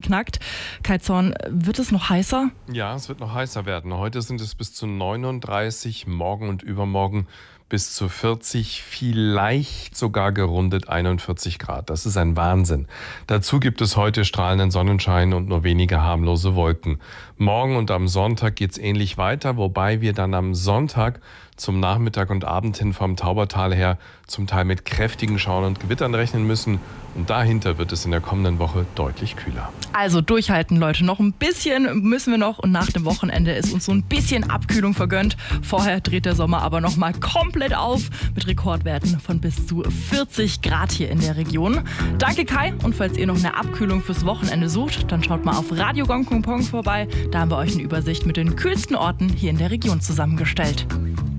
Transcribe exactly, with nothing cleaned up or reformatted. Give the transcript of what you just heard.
geknackt. Kai Zorn, wird es noch heißer? Ja, es wird noch heißer werden. Heute sind es bis zu neununddreißig, morgen und übermorgen bis zu vierzig, vielleicht sogar gerundet einundvierzig Grad. Das ist ein Wahnsinn. Dazu gibt es heute strahlenden Sonnenschein und nur wenige harmlose Wolken. Morgen und am Sonntag geht's ähnlich weiter, wobei wir dann am Sonntag zum Nachmittag und Abend hin vom Taubertal her zum Teil mit kräftigen Schauern und Gewittern rechnen müssen. Und dahinter wird es in der kommenden Woche deutlich kühler. Also durchhalten, Leute. Noch ein bisschen müssen wir noch und nach dem Wochenende ist uns so ein bisschen Abkühlung vergönnt. Vorher dreht der Sommer aber noch mal komplett auf mit Rekordwerten von bis zu vierzig Grad hier in der Region. Danke Kai, und falls ihr noch eine Abkühlung fürs Wochenende sucht, dann schaut mal auf radiogong punkt com vorbei. Da haben wir euch eine Übersicht mit den kühlsten Orten hier in der Region zusammengestellt.